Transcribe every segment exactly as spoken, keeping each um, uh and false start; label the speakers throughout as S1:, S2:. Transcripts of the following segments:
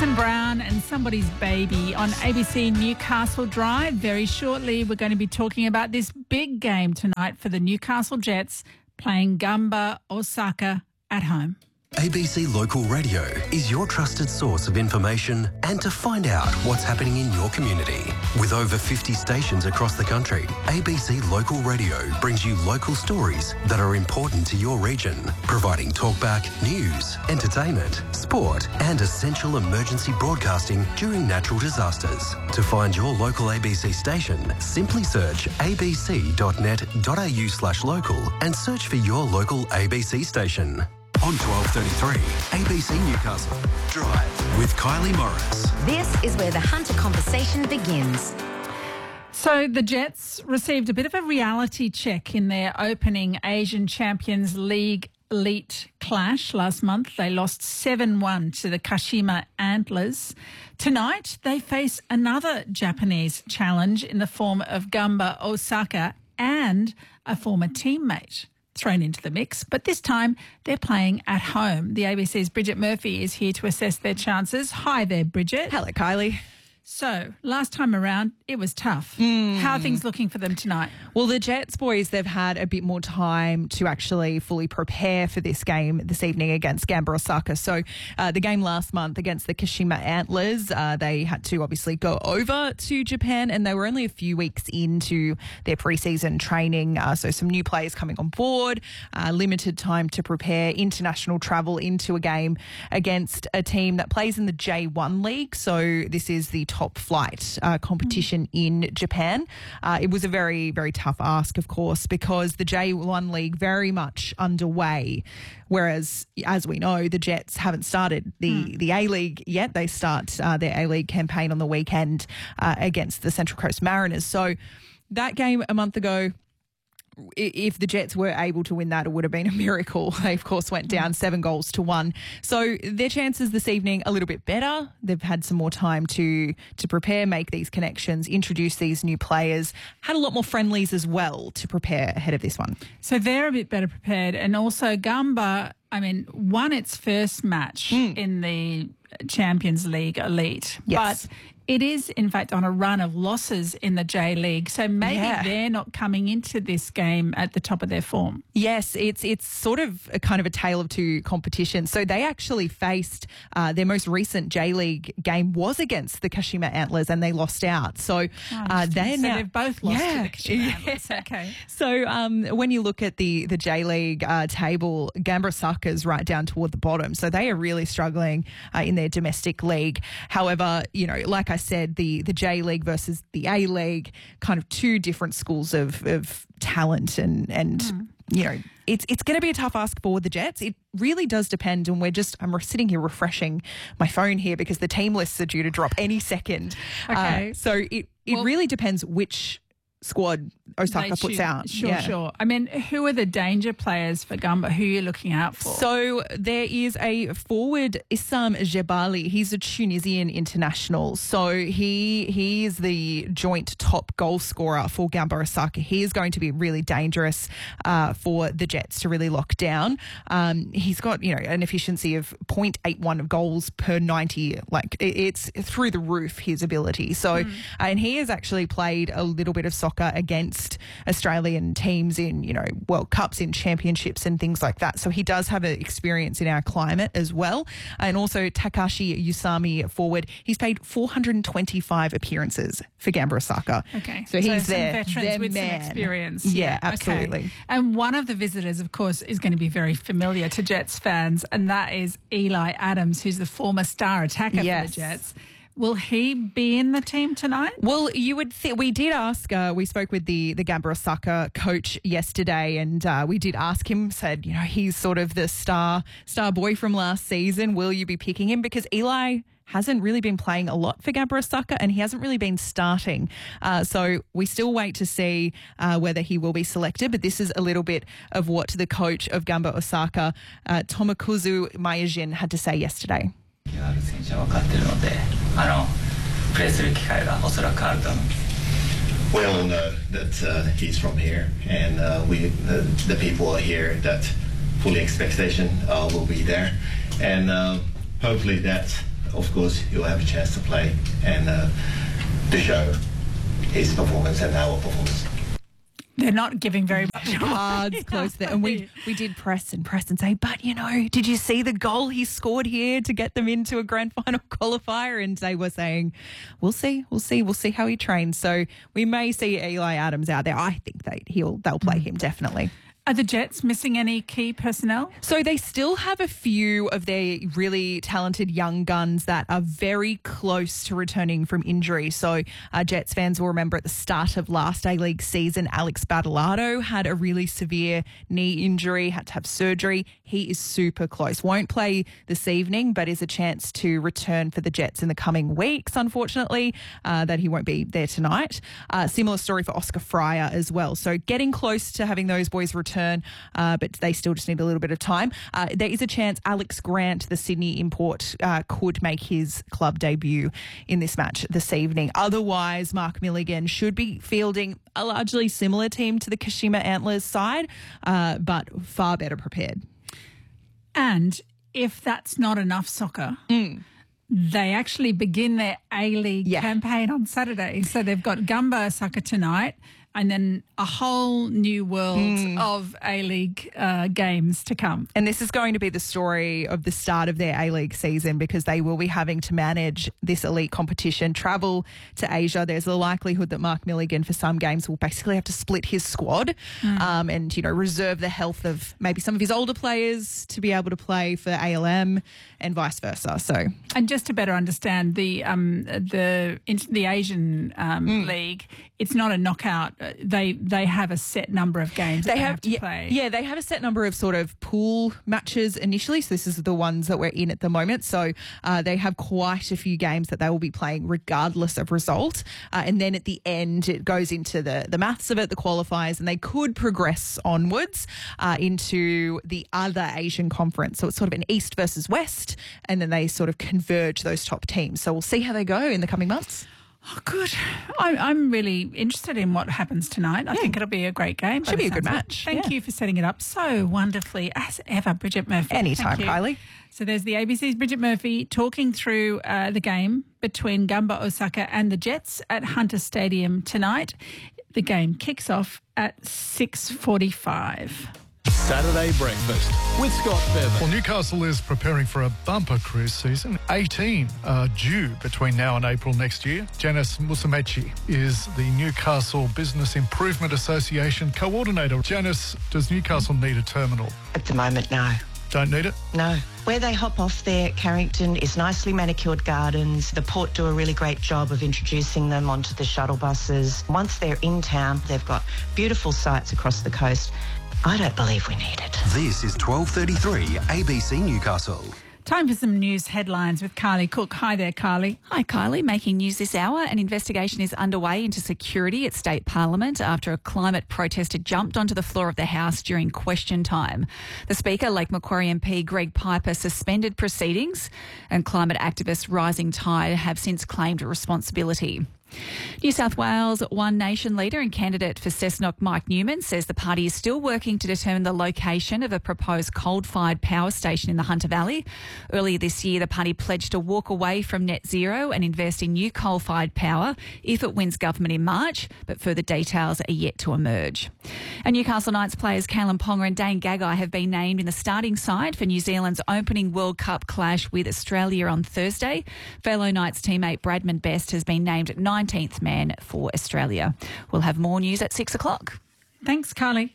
S1: Alison Brown and Somebody's Baby on A B C Newcastle Drive. Very shortly, we're going to be talking about this big game tonight for the Newcastle Jets playing Gamba Osaka at home.
S2: A B C Local Radio is your trusted source of information and to find out what's happening in your community. With over fifty stations across the country, A B C Local Radio brings you local stories that are important to your region, providing talkback, news, entertainment, sport and essential emergency broadcasting during natural disasters. To find your local A B C station, simply search abc.net.au slash local and search for your local A B C station. On twelve thirty-three, A B C Newcastle Drive with Kylie Morris.
S3: This is where the Hunter conversation begins.
S1: So the Jets received a bit of a reality check in their opening Asian Champions League Elite clash last month. They lost seven one to the Kashima Antlers. Tonight, they face another Japanese challenge in the form of Gamba Osaka and a former teammate thrown into the mix, but this time they're playing at home. The A B C's Bridget Murphy is here to assess their chances. Hi there, Bridget.
S4: Hello, Kylie.
S1: So, last time around, it was tough.
S4: Mm.
S1: How are things looking for them tonight?
S4: Well, the Jets boys, they've had a bit more time to actually fully prepare for this game this evening against Gamba Osaka. So, uh, the game last month against the Kashima Antlers, uh, they had to obviously go over to Japan, and they were only a few weeks into their preseason training. Uh, so, some new players coming on board, uh, limited time to prepare, international travel into a game against a team that plays in the J one League. So, this is the top flight uh, competition in Japan. Uh, it was a very, very tough ask, of course, because the J one League very much underway, whereas, as we know, the Jets haven't started the, mm. the A-League yet. They start uh, their A-League campaign on the weekend uh, against the Central Coast Mariners. So that game a month ago, if the Jets were able to win that, it would have been a miracle. They, of course, went down seven goals to one. So their chances this evening a little bit better. They've had some more time to to prepare, make these connections, introduce these new players. Had a lot more friendlies as well to prepare ahead of this one.
S1: So they're a bit better prepared. And also Gamba, I mean, won its first match mm. in the Champions League Elite.
S4: Yes.
S1: But it is, in fact, on a run of losses in the J League. So maybe yeah. they're not coming into this game at the top of their form.
S4: Yes, it's it's sort of a kind of a tale of two competitions. So they actually faced uh, their most recent J League game was against the Kashima Antlers, and they lost out. So
S1: oh,
S4: uh, they
S1: so
S4: now
S1: they've both lost
S4: yeah,
S1: to the Kashima
S4: yeah.
S1: Antlers. Okay.
S4: So um, when you look at the the J League uh, table, Gamba Osaka is right down toward the bottom. So they are really struggling uh, in their domestic league. However, you know, like I said, the, the J League versus the A League, kind of two different schools of, of talent and, and mm. you know, it's it's going to be a tough ask for the Jets. It really does depend, and we're just, I'm sitting here refreshing my phone here because the team lists are due to drop any second.
S1: Okay.
S4: Uh, so it, it
S1: well,
S4: really depends which squad Osaka puts
S1: should,
S4: out.
S1: Sure,
S4: yeah.
S1: sure. I mean, who are the danger players for Gamba? Who are you looking out for?
S4: So there is a forward, Issam Jebali. He's a Tunisian international. So he he is the joint top goal scorer for Gamba Osaka. He is going to be really dangerous uh, for the Jets to really lock down. Um, he's got, you know, an efficiency of zero point eight one of goals per ninety. Like, it's through the roof, his ability. So, mm. and he has actually played a little bit of soccer against Australian teams in, you know, World Cups, in championships and things like that. So he does have an experience in our climate as well. And also Takashi Usami forward, he's played four hundred twenty-five appearances for Gamba Osaka.
S1: Okay.
S4: So he's
S1: so
S4: their,
S1: veterans
S4: their
S1: with
S4: man.
S1: some experience.
S4: Yeah,
S1: yeah.
S4: absolutely.
S1: Okay. And one of the visitors, of course, is going to be very familiar to Jets fans, and that is Eli Adams, who's the former star attacker
S4: yes.
S1: for the Jets. Will he be in the team tonight?
S4: Well, you would think, we did ask, uh, we spoke with the, the Gamba Osaka coach yesterday, and uh, we did ask him, said, you know, he's sort of the star, star boy from last season. Will you be picking him? Because Eli hasn't really been playing a lot for Gamba Osaka, and he hasn't really been starting. Uh, so we still wait to see uh, whether he will be selected, but this is a little bit of what the coach of Gamba Osaka, uh, Tomokazu Mayajin, had to say yesterday.
S5: ある選手は分かってるので、あのプレーする機会がおそらくあると思う。
S6: We all know that uh, he's from here, and uh, we the, the people are here that fully expectation uh, will be there, and uh, hopefully that of course, you'll have a chance to play and uh, to show his performance and our performance.
S1: They're not giving very much
S4: cards close there. And we, we did press and press and say, but, you know, did you see the goal he scored here to get them into a grand final qualifier? And they were saying, we'll see, we'll see, we'll see how he trains. So we may see Eli Adams out there. I think they, he'll they'll play him, definitely.
S1: Are the Jets missing any key personnel?
S4: So they still have a few of their really talented young guns that are very close to returning from injury. So uh, Jets fans will remember at the start of last A-League season, Alex Badalado had a really severe knee injury, had to have surgery. He is super close. Won't play this evening, but is a chance to return for the Jets in the coming weeks, unfortunately, uh, that he won't be there tonight. Uh, similar story for Oscar Fryer as well. So getting close to having those boys return. Turn, uh, but they still just need a little bit of time. Uh, there is a chance Alex Grant, the Sydney import, uh, could make his club debut in this match this evening. Otherwise, Mark Milligan should be fielding a largely similar team to the Kashima Antlers side, uh, but far better prepared.
S1: And if that's not enough soccer, mm. they actually begin their A-League yeah. campaign on Saturday. So they've got Gamba Osaka tonight, and then a whole new world mm. of A-League uh, games to come.
S4: And this is going to be the story of the start of their A-League season, because they will be having to manage this elite competition, travel to Asia. There's a likelihood that Mark Milligan for some games will basically have to split his squad mm. um, and, you know, reserve the health of maybe some of his older players to be able to play for A L M and vice versa. So,
S1: and just to better understand the um, the the Asian um, mm. league, it's not a knockout. They they have a set number of games they, that they have, have to
S4: yeah,
S1: play.
S4: Yeah, they have a set number of sort of pool matches initially. So this is the ones that we're in at the moment. So uh, they have quite a few games that they will be playing regardless of result. Uh, and then at the end, it goes into the, the maths of it, the qualifiers, and they could progress onwards uh, into the other Asian conference. So it's sort of an East versus West, and then they sort of converge those top teams. So we'll see how they go in the coming months.
S1: Oh, good. I'm, I'm really interested in what happens tonight. I yeah. think it'll be a great game.
S4: Should be a good match.
S1: Thank
S4: yeah.
S1: you for setting it up so wonderfully, as ever, Bridget Murphy.
S4: Anytime, Kylie.
S1: So there's the A B C's Bridget Murphy talking through uh, the game between Gamba Osaka and the Jets at Hunter Stadium tonight. The game kicks off at six forty-five.
S7: Saturday breakfast with Scott Bevan.
S8: Well, Newcastle is preparing for a bumper cruise season. eighteen are due between now and April next year. Janice Musamechi is the Newcastle Business Improvement Association coordinator. Janice, does Newcastle need a terminal?
S9: At the moment, no.
S8: Don't need it?
S9: No. Where they hop off there at Carrington is nicely manicured gardens. The port do a really great job of introducing them onto the shuttle buses. Once they're in town, they've got beautiful sites across the coast. I don't believe we need it.
S2: This is twelve thirty-three A B C Newcastle.
S1: Time for some news headlines with Carly Cook. Hi there, Carly.
S10: Hi, Kylie. Making news this hour. An investigation is underway into security at State Parliament after a climate protester jumped onto the floor of the House during question time. The Speaker, Lake Macquarie M P Greg Piper, suspended proceedings, and climate activists Rising Tide have since claimed responsibility. New South Wales One Nation leader and candidate for Cessnock Mike Newman says the party is still working to determine the location of a proposed coal-fired power station in the Hunter Valley. Earlier this year, the party pledged to walk away from net zero and invest in new coal-fired power if it wins government in March, but further details are yet to emerge. And Newcastle Knights players Kalen Ponga and Dane Gagai have been named in the starting side for New Zealand's opening World Cup clash with Australia on Thursday. Fellow Knights teammate Bradman Best has been named nineteenth man for Australia. We'll have more news at six o'clock.
S1: Thanks, Carly.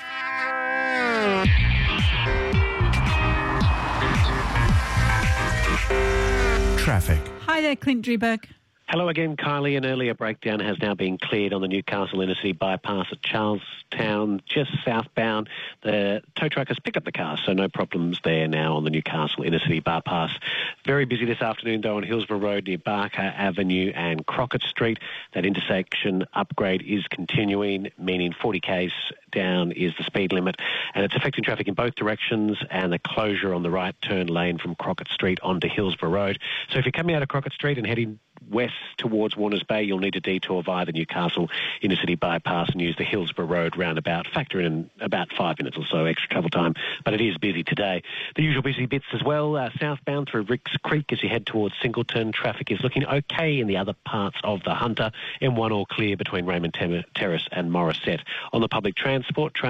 S7: Traffic.
S1: Hi there, Clint Drieberg.
S11: Hello again, Kylie. An earlier breakdown has now been cleared on the Newcastle Inner City bypass at Charlestown, just southbound. The tow truckers pick up the car, so no problems there now on the Newcastle Inner City bypass. Very busy this afternoon, though, on Hillsborough Road near Barker Avenue and Crockett Street. That intersection upgrade is continuing, meaning forty k's down is the speed limit, and it's affecting traffic in both directions, and the closure on the right turn lane from Crockett Street onto Hillsborough Road. So if you're coming out of Crockett Street and heading west towards Warners Bay, you'll need to detour via the Newcastle inner city bypass and use the Hillsborough Road roundabout. Factor in about five minutes or so extra travel time, but it is busy today. The usual busy bits as well, uh, southbound through Ricks Creek as you head towards Singleton. Traffic is looking okay in the other parts of the Hunter. M one all clear between Raymond Terrace and Morisset. On the public transport,